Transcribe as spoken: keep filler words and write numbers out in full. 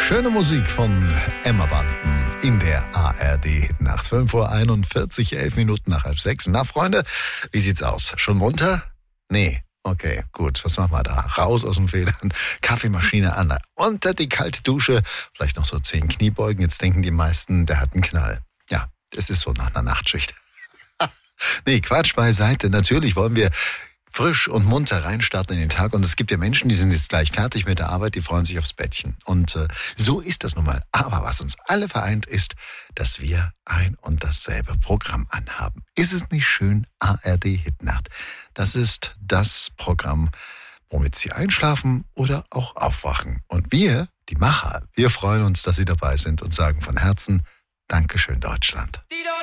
Schöne Musik von Emma Banden in der A R D Nacht. fünf Uhr einundvierzig, elf Minuten nach halb sechs. Na Freunde, wie sieht's aus? Schon munter? Nee. Okay, gut. Was machen wir da? Raus aus dem Federn, Kaffeemaschine an, unter die kalte Dusche, vielleicht noch so zehn Kniebeugen. Jetzt denken die meisten, der hat einen Knall. Ja, das ist so nach einer Nachtschicht. Nee, Quatsch beiseite. Natürlich wollen wir frisch und munter reinstarten in den Tag. Und es gibt ja Menschen, die sind jetzt gleich fertig mit der Arbeit, die freuen sich aufs Bettchen. Und äh, so ist das nun mal. Aber was uns alle vereint, ist, dass wir ein und dasselbe Programm anhaben. Ist es nicht schön? A R D Hitnacht. Das ist das Programm, womit Sie einschlafen oder auch aufwachen. Und wir, die Macher, wir freuen uns, dass Sie dabei sind und sagen von Herzen, Dankeschön, Deutschland.